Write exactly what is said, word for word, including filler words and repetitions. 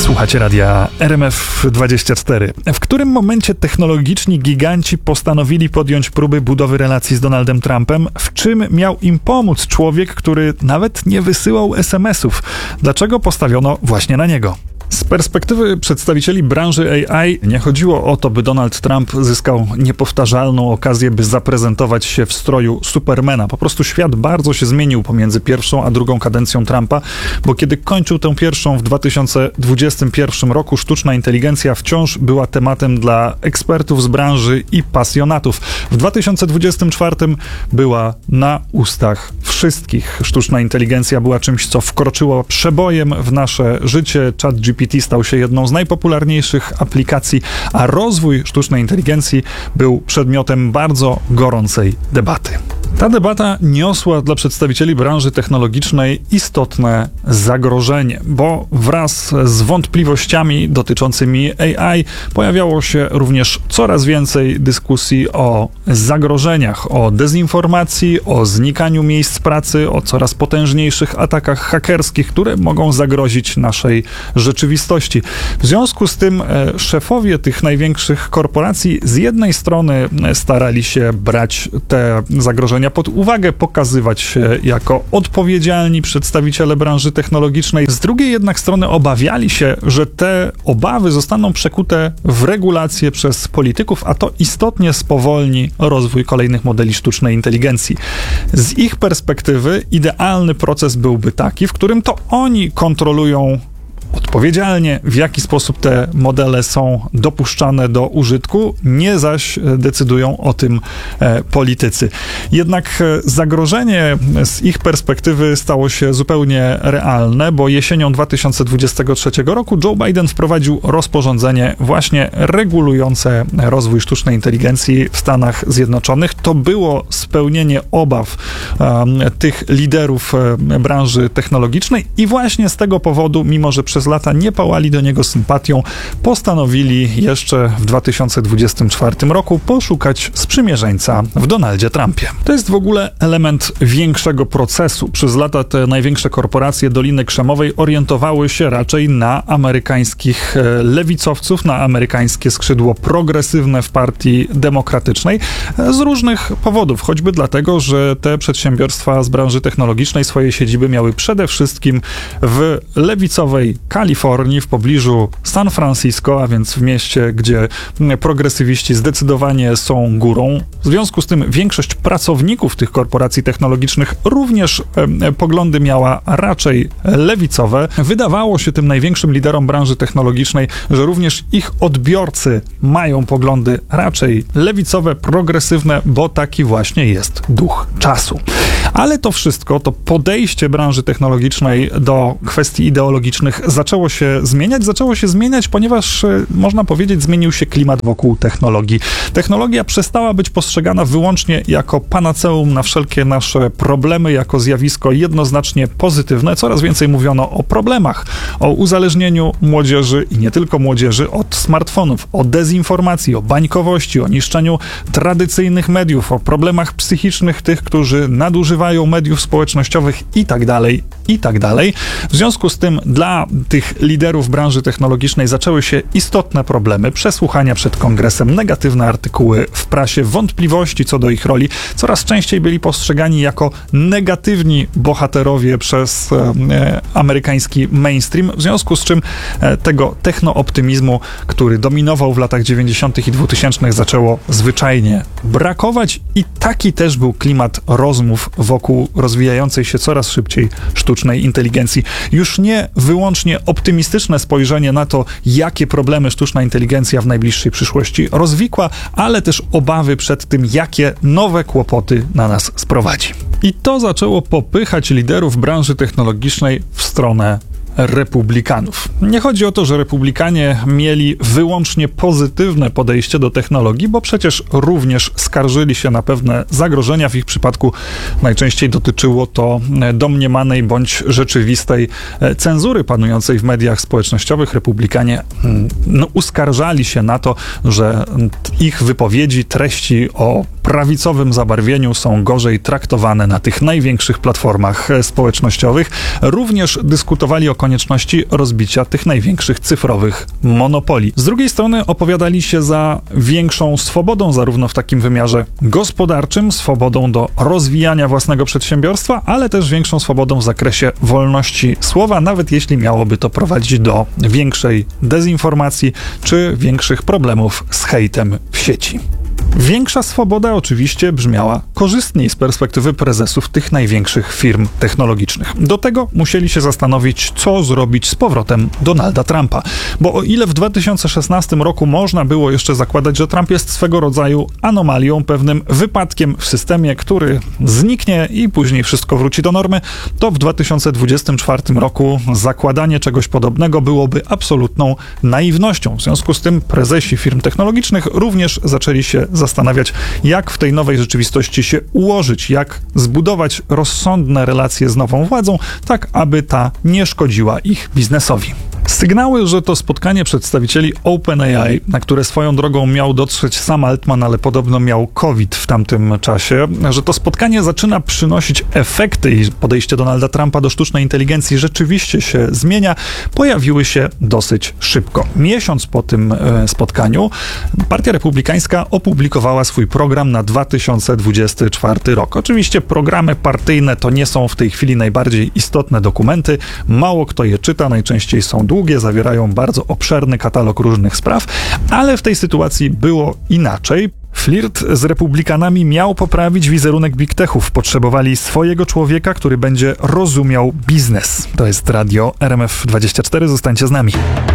Słuchacie radia R M F dwadzieścia cztery. W którym momencie technologiczni giganci postanowili podjąć próby budowy relacji z Donaldem Trumpem? W czym miał im pomóc człowiek, który nawet nie wysyłał es em esów? Dlaczego postawiono właśnie na niego? Z perspektywy przedstawicieli branży A I nie chodziło o to, by Donald Trump zyskał niepowtarzalną okazję, by zaprezentować się w stroju Supermana. Po prostu świat bardzo się zmienił pomiędzy pierwszą a drugą kadencją Trumpa, bo kiedy kończył tę pierwszą w dwa tysiące dwudziestym pierwszym roku, sztuczna inteligencja wciąż była tematem dla ekspertów z branży i pasjonatów. W dwa tysiące dwudziestym czwartym była na ustach wszystkich. Sztuczna inteligencja była czymś, co wkroczyło przebojem w nasze życie. ChatGPT stał się jedną z najpopularniejszych aplikacji, a rozwój sztucznej inteligencji był przedmiotem bardzo gorącej debaty. Ta debata niosła dla przedstawicieli branży technologicznej istotne zagrożenie, bo wraz z wątpliwościami dotyczącymi A I pojawiało się również coraz więcej dyskusji o zagrożeniach, o dezinformacji, o znikaniu miejsc pracy, o coraz potężniejszych atakach hakerskich, które mogą zagrozić naszej rzeczywistości. W związku z tym e, szefowie tych największych korporacji z jednej strony starali się brać te zagrożenia pod uwagę, pokazywać się jako odpowiedzialni przedstawiciele branży technologicznej. Z drugiej jednak strony obawiali się, że te obawy zostaną przekute w regulacje przez polityków, a to istotnie spowolni rozwój kolejnych modeli sztucznej inteligencji. Z ich perspektywy idealny proces byłby taki, w którym to oni kontrolują odpowiedzialnie, w jaki sposób te modele są dopuszczane do użytku, nie zaś decydują o tym e, politycy. Jednak e, zagrożenie z ich perspektywy stało się zupełnie realne, bo jesienią dwa tysiące dwudziestego trzeciego roku Joe Biden wprowadził rozporządzenie właśnie regulujące rozwój sztucznej inteligencji w Stanach Zjednoczonych. To było spełnienie obaw e, tych liderów e, branży technologicznej i właśnie z tego powodu, mimo że przez lata nie pałali do niego sympatią, postanowili jeszcze w dwa tysiące dwudziestym czwartym roku poszukać sprzymierzeńca w Donaldzie Trumpie. To jest w ogóle element większego procesu. Przez lata te największe korporacje Doliny Krzemowej orientowały się raczej na amerykańskich lewicowców, na amerykańskie skrzydło progresywne w partii demokratycznej z różnych powodów, choćby dlatego, że te przedsiębiorstwa z branży technologicznej swoje siedziby miały przede wszystkim w lewicowej Kalifornii, w pobliżu San Francisco, a więc w mieście, gdzie progresywiści zdecydowanie są górą. W związku z tym większość pracowników tych korporacji technologicznych również e, poglądy miała raczej lewicowe. Wydawało się tym największym liderom branży technologicznej, że również ich odbiorcy mają poglądy raczej lewicowe, progresywne, bo taki właśnie jest duch czasu. Ale to wszystko, to podejście branży technologicznej do kwestii ideologicznych zaczęło się zmieniać. Zaczęło się zmieniać, ponieważ, można powiedzieć, zmienił się klimat wokół technologii. Technologia przestała być postrzegana wyłącznie jako panaceum na wszelkie nasze problemy, jako zjawisko jednoznacznie pozytywne. Coraz więcej mówiono o problemach, o uzależnieniu młodzieży i nie tylko młodzieży od smartfonów, o dezinformacji, o bańkowości, o niszczeniu tradycyjnych mediów, o problemach psychicznych tych, którzy nadużywają mediów społecznościowych i tak dalej, i tak dalej. W związku z tym dla tych liderów branży technologicznej zaczęły się istotne problemy, przesłuchania przed kongresem, negatywne artykuły w prasie, wątpliwości co do ich roli. Coraz częściej byli postrzegani jako negatywni bohaterowie przez e, amerykański mainstream, w związku z czym e, tego technooptymizmu, który dominował w latach dziewięćdziesiątych i dwutysięcznych, zaczęło zwyczajnie brakować i taki też był klimat rozmów wokół rozwijającej się coraz szybciej sztucznej inteligencji. Już nie wyłącznie optymistyczne spojrzenie na to, jakie problemy sztuczna inteligencja w najbliższej przyszłości rozwikła, ale też obawy przed tym, jakie nowe kłopoty na nas sprowadzi. I to zaczęło popychać liderów branży technologicznej w stronę republikanów. Nie chodzi o to, że republikanie mieli wyłącznie pozytywne podejście do technologii, bo przecież również skarżyli się na pewne zagrożenia. W ich przypadku najczęściej dotyczyło to domniemanej bądź rzeczywistej cenzury panującej w mediach społecznościowych. Republikanie no, uskarżali się na to, że ich wypowiedzi, treści o prawicowym zabarwieniu są gorzej traktowane na tych największych platformach społecznościowych. Również dyskutowali o konieczności rozbicia tych największych cyfrowych monopoli. Z drugiej strony opowiadali się za większą swobodą, zarówno w takim wymiarze gospodarczym, swobodą do rozwijania własnego przedsiębiorstwa, ale też większą swobodą w zakresie wolności słowa, nawet jeśli miałoby to prowadzić do większej dezinformacji czy większych problemów z hejtem w sieci. Większa swoboda oczywiście brzmiała korzystniej z perspektywy prezesów tych największych firm technologicznych. Do tego musieli się zastanowić, co zrobić z powrotem Donalda Trumpa. Bo o ile w dwa tysiące szesnastym roku można było jeszcze zakładać, że Trump jest swego rodzaju anomalią, pewnym wypadkiem w systemie, który zniknie i później wszystko wróci do normy, to w dwa tysiące dwudziestym czwartym roku zakładanie czegoś podobnego byłoby absolutną naiwnością. W związku z tym prezesi firm technologicznych również zaczęli się zastanawiać, jak w tej nowej rzeczywistości się ułożyć, jak zbudować rozsądne relacje z nową władzą, tak aby ta nie szkodziła ich biznesowi. Sygnały, że to spotkanie przedstawicieli OpenAI, na które swoją drogą miał dotrzeć sam Altman, ale podobno miał COVID w tamtym czasie, że to spotkanie zaczyna przynosić efekty i podejście Donalda Trumpa do sztucznej inteligencji rzeczywiście się zmienia, pojawiły się dosyć szybko. Miesiąc po tym e, spotkaniu Partia Republikańska opublikowała swój program na dwa tysiące dwudziesty czwarty rok. Oczywiście programy partyjne to nie są w tej chwili najbardziej istotne dokumenty, mało kto je czyta, najczęściej są długie, zawierają bardzo obszerny katalog różnych spraw, ale w tej sytuacji było inaczej. Flirt z republikanami miał poprawić wizerunek big techów. Potrzebowali swojego człowieka, który będzie rozumiał biznes. To jest radio R M F dwadzieścia cztery. Zostańcie z nami.